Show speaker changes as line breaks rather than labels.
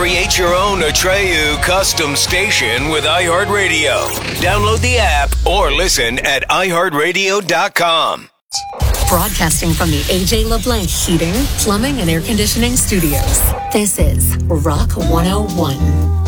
Create your own Atreyu custom station with iHeartRadio. Download the app or listen at iHeartRadio.com.
Broadcasting from the A.J. LeBlanc Heating, Plumbing, and Air Conditioning Studios. This is Rock 101.